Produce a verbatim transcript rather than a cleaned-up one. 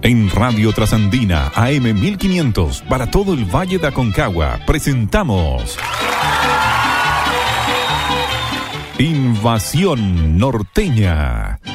En Radio Trasandina, A M mil quinientos, para todo el Valle de Aconcagua, presentamos Invasión Norteña.